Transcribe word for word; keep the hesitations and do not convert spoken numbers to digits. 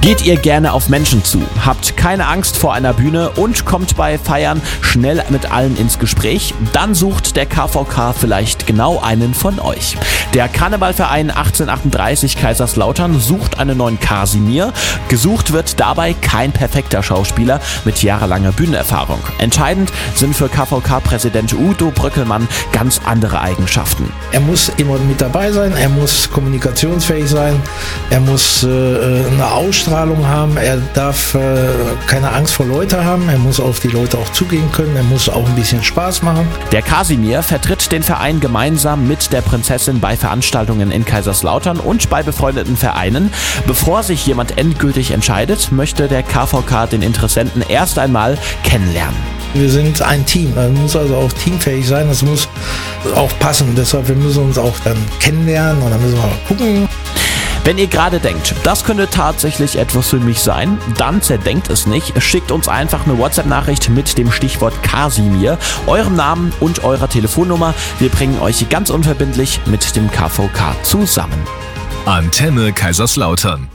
Geht ihr gerne auf Menschen zu, habt keine Angst vor einer Bühne und kommt bei Feiern schnell mit allen ins Gespräch? Dann sucht der K V K vielleicht genau einen von euch. Der Karnevalverein achtzehnhundertachtunddreißig Kaiserslautern sucht einen neuen Kasimir. Gesucht wird dabei kein perfekter Schauspieler mit jahrelanger Bühnenerfahrung. Entscheidend sind für K V K-Präsident Udo Bröckelmann ganz andere Eigenschaften. Er muss immer mit dabei sein, er muss kommunikationsfähig sein, er muss äh, eine Ausstrahlung haben, er darf äh, keine Angst vor Leuten haben, er muss auf die Leute auch zugehen können, er muss auch ein bisschen Spaß machen. Der Kasimir vertritt den Verein gemeinsam mit der Prinzessin bei Veranstaltungen in Kaiserslautern und bei befreundeten Vereinen. Bevor sich jemand endgültig entscheidet, möchte der K V K den Interessenten erst einmal kennenlernen. Wir sind ein Team, das muss also auch teamfähig sein, das muss auch passen, deshalb wir müssen uns auch dann kennenlernen und dann müssen wir mal gucken. Wenn ihr gerade denkt, das könnte tatsächlich etwas für mich sein, dann zerdenkt es nicht. Schickt uns einfach eine WhatsApp-Nachricht mit dem Stichwort Kasimir, eurem Namen und eurer Telefonnummer. Wir bringen euch ganz unverbindlich mit dem K V K zusammen. Antenne Kaiserslautern.